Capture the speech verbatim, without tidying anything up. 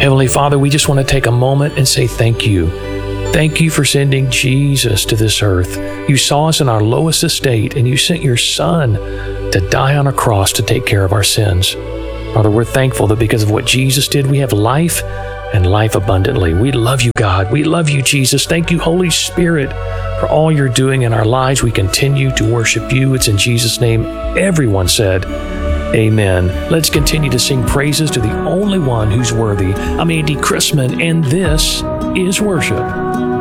Heavenly Father, we just want to take a moment and say thank you. Thank you for sending Jesus to this earth. You saw us in our lowest estate, and you sent your Son to die on a cross to take care of our sins. Father, we're thankful that because of what Jesus did, we have life and life abundantly. We love you, God. We love you, Jesus. Thank you, Holy Spirit, for all you're doing in our lives. We continue to worship you. It's in Jesus' name everyone said, amen. Let's continue to sing praises to the only one who's worthy. I'm Andy Chrisman, and this is worship.